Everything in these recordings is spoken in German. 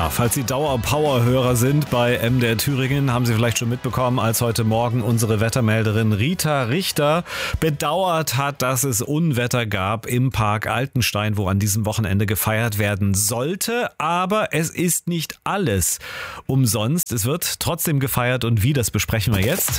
Ja, falls Sie Dauer-Power-Hörer sind bei MDR Thüringen, haben Sie vielleicht schon mitbekommen, als heute Morgen unsere Wettermelderin Rita Richter bedauert hat, dass es Unwetter gab im Park Altenstein, wo an diesem Wochenende gefeiert werden sollte. Aber es ist nicht alles umsonst. Es wird trotzdem gefeiert und wie, das besprechen wir jetzt.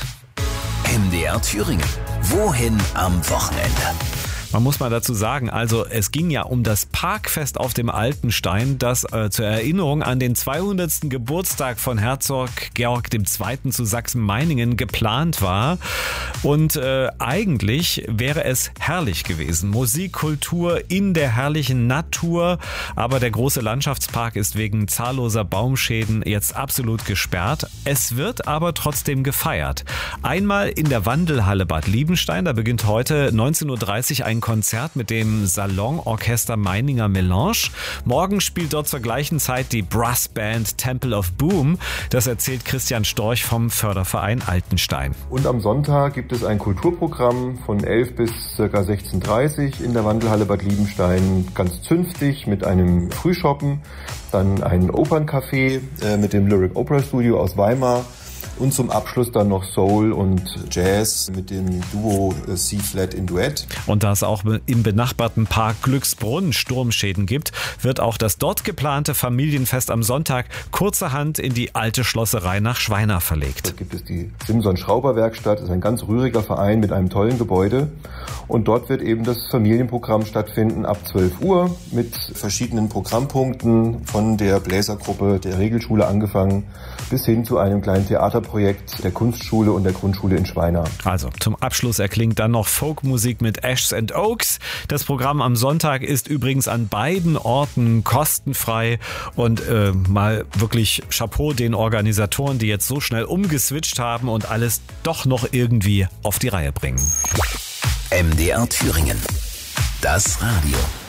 MDR Thüringen. Wohin am Wochenende? Man muss mal dazu sagen, also es ging ja um das Parkfest auf dem Altenstein, das zur Erinnerung an den 200. Geburtstag von Herzog Georg II. Zu Sachsen-Meiningen geplant war. Und eigentlich wäre es herrlich gewesen. Musik, Kultur in der herrlichen Natur. Aber der große Landschaftspark ist wegen zahlloser Baumschäden jetzt absolut gesperrt. Es wird aber trotzdem gefeiert. Einmal in der Wandelhalle Bad Liebenstein. Da beginnt heute 19.30 Uhr ein Konzert mit dem Salonorchester Meininger Melange. Morgen spielt dort zur gleichen Zeit die Brassband Temple of Boom. Das erzählt Christian Storch vom Förderverein Altenstein. Und am Sonntag gibt es ein Kulturprogramm von 11 bis ca. 16.30 Uhr in der Wandelhalle Bad Liebenstein. Ganz zünftig mit einem Frühschoppen, dann ein Operncafé mit dem Lyric Opera Studio aus Weimar. Und zum Abschluss dann noch Soul und Jazz mit dem Duo C-Flat in Duett. Und da es auch im benachbarten Park Glücksbrunn Sturmschäden gibt, wird auch das dort geplante Familienfest am Sonntag kurzerhand in die alte Schlosserei nach Schweina verlegt. Dort gibt es die Simson-Schrauber-Werkstatt, das ist ein ganz rühriger Verein mit einem tollen Gebäude. Und dort wird eben das Familienprogramm stattfinden ab 12 Uhr mit verschiedenen Programmpunkten von der Bläsergruppe der Regelschule angefangen bis hin zu einem kleinen Theaterprojekt der Kunstschule und der Grundschule in Schweina. Also zum Abschluss erklingt dann noch Folkmusik mit Ashs and Oaks. Das Programm am Sonntag ist übrigens an beiden Orten kostenfrei und mal wirklich Chapeau den Organisatoren, die jetzt so schnell umgeswitcht haben und alles doch noch irgendwie auf die Reihe bringen. MDR Thüringen. Das Radio.